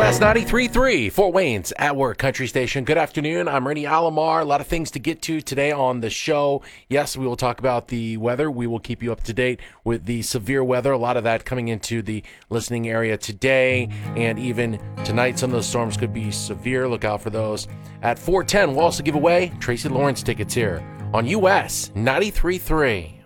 WS 93.3, Fort Wayne's At Work Country Station. Good afternoon. I'm Rennie Alomar. A lot of things to get to today on the show. Yes, we will talk about the weather. We will keep you up to date with the severe weather. A lot of that coming into the listening area today and even tonight. Some of those storms could be severe. Look out for those. At 4:10, we'll also give away Tracy Lawrence tickets here on US 93.3.